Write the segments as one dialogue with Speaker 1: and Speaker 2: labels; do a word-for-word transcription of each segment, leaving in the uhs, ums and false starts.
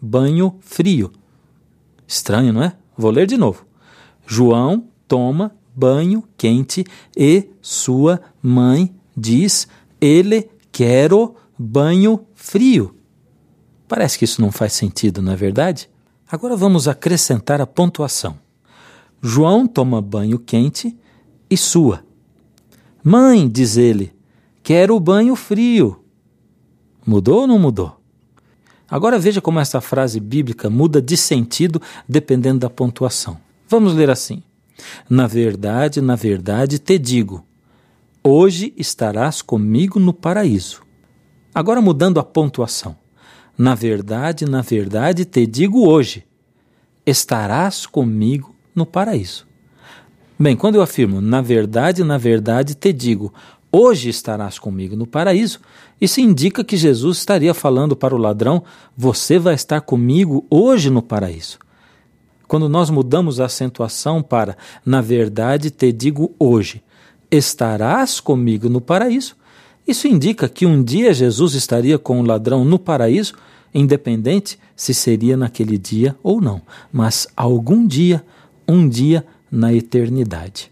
Speaker 1: banho frio. Estranho, não é? Vou ler de novo. João toma banho quente e sua mãe diz, ele quero banho frio. Parece que isso não faz sentido, não é verdade? Agora vamos acrescentar a pontuação. João toma banho quente e sua. Mãe, diz ele, quero banho frio. Mudou ou não mudou? Agora veja como essa frase bíblica muda de sentido dependendo da pontuação. Vamos ler assim. Na verdade, na verdade te digo, hoje estarás comigo no paraíso. Agora mudando a pontuação. Na verdade, na verdade te digo hoje, estarás comigo no paraíso. Bem, quando eu afirmo, na verdade, na verdade te digo, hoje estarás comigo no paraíso, isso indica que Jesus estaria falando para o ladrão, você vai estar comigo hoje no paraíso. Quando nós mudamos a acentuação para, na verdade te digo hoje, estarás comigo no paraíso, isso indica que um dia Jesus estaria com o ladrão no paraíso, independente se seria naquele dia ou não, mas algum dia, um dia na eternidade.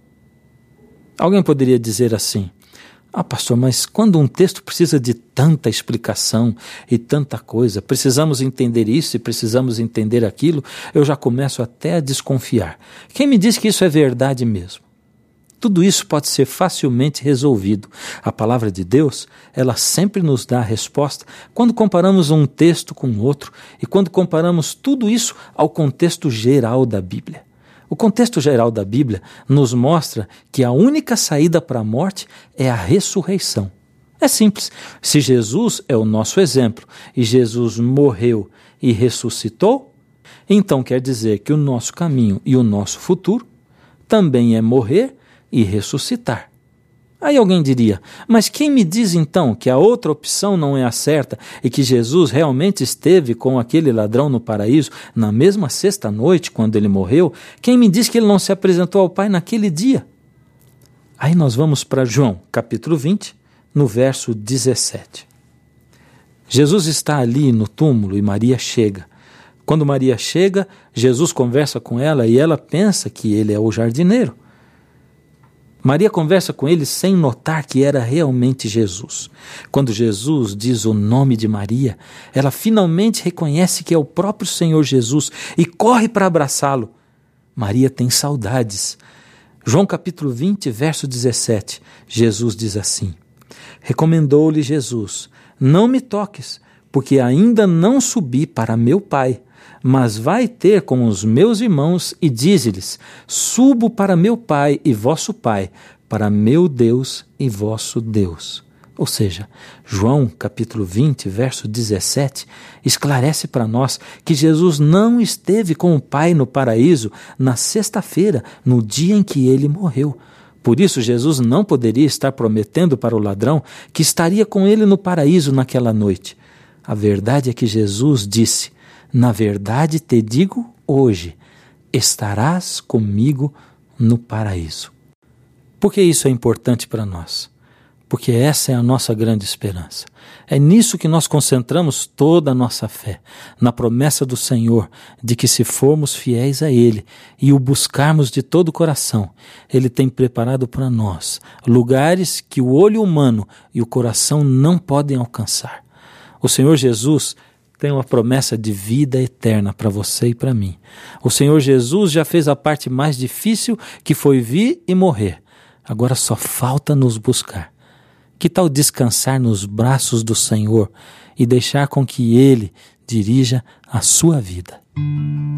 Speaker 1: Alguém poderia dizer assim, ah, pastor, mas quando um texto precisa de tanta explicação e tanta coisa, precisamos entender isso e precisamos entender aquilo, eu já começo até a desconfiar. Quem me diz que isso é verdade mesmo? Tudo isso pode ser facilmente resolvido. A palavra de Deus, ela sempre nos dá a resposta quando comparamos um texto com outro e quando comparamos tudo isso ao contexto geral da Bíblia. O contexto geral da Bíblia nos mostra que a única saída para a morte é a ressurreição. É simples. Se Jesus é o nosso exemplo e Jesus morreu e ressuscitou, então quer dizer que o nosso caminho e o nosso futuro também é morrer e ressuscitar. Aí alguém diria, mas quem me diz então que a outra opção não é a certa e que Jesus realmente esteve com aquele ladrão no paraíso na mesma sexta-noite quando ele morreu? Quem me diz que ele não se apresentou ao Pai naquele dia? Aí nós vamos para João, capítulo vinte, no verso dezessete. Jesus está ali no túmulo e Maria chega. Quando Maria chega, Jesus conversa com ela e ela pensa que ele é o jardineiro. Maria conversa com ele sem notar que era realmente Jesus. Quando Jesus diz o nome de Maria, ela finalmente reconhece que é o próprio Senhor Jesus e corre para abraçá-lo. Maria tem saudades. João capítulo vinte, verso dezessete, Jesus diz assim, recomendou-lhe Jesus, não me toques, porque ainda não subi para meu Pai, mas vai ter com os meus irmãos e dize-lhes, subo para meu Pai e vosso Pai, para meu Deus e vosso Deus. Ou seja, João capítulo vinte, verso dezessete, esclarece para nós que Jesus não esteve com o Pai no paraíso na sexta-feira, no dia em que ele morreu. Por isso, Jesus não poderia estar prometendo para o ladrão que estaria com ele no paraíso naquela noite. A verdade é que Jesus disse, na verdade te digo hoje, estarás comigo no paraíso. Por que isso é importante para nós? Porque essa é a nossa grande esperança. É nisso que nós concentramos toda a nossa fé, na promessa do Senhor de que se formos fiéis a Ele e o buscarmos de todo o coração, Ele tem preparado para nós lugares que o olho humano e o coração não podem alcançar. O Senhor Jesus tem uma promessa de vida eterna para você e para mim. O Senhor Jesus já fez a parte mais difícil, que foi vir e morrer. Agora só falta nos buscar. Que tal descansar nos braços do Senhor e deixar com que Ele dirija a sua vida?